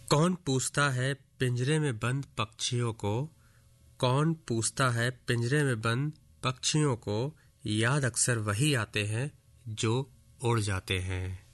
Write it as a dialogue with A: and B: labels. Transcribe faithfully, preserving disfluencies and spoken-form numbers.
A: कौन पूछता है पिंजरे में बंद पक्षियों को, कौन पूछता है पिंजरे में बंद पक्षियों को, याद अक्सर वही आते हैं जो उड़ जाते हैं।